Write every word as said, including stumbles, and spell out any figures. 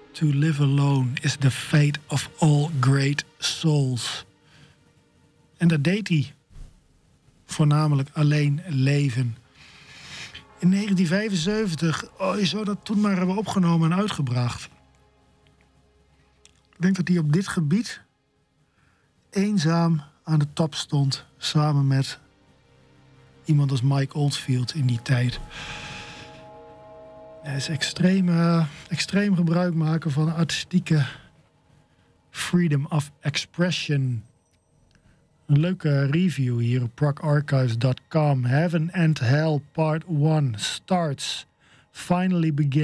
To live alone is the fate of all great souls. En dat deed hij. Voornamelijk alleen leven. In negentien vijfenzeventig oh, je zou dat toen maar hebben opgenomen en uitgebracht. Ik denk dat hij op dit gebied eenzaam aan de top stond. Samen met iemand als Mike Oldfield in die tijd. Hij is extreem, uh, extreem gebruik maken van artistieke freedom of expression. Een leuke review hier op prog archives dot com. Heaven and Hell Part one starts. Finally begin.